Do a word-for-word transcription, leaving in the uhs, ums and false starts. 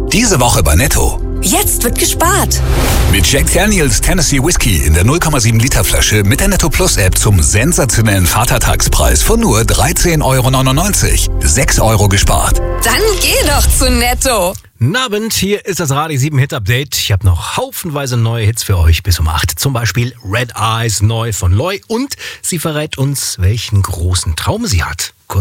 Diese Woche bei Netto. Jetzt wird gespart. Mit Jack Daniels Tennessee Whiskey in der null Komma sieben Liter Flasche mit der Netto Plus App zum sensationellen Vatertagspreis von nur dreizehn Euro neunundneunzig. sechs Euro gespart. Dann geh doch zu Netto. Guten Abend, hier ist das Radio sieben Hit Update. Ich habe noch haufenweise neue Hits für euch bis um acht. Zum Beispiel Red Eyes neu von Loy und sie verrät uns, welchen großen Traum sie hat. Kurz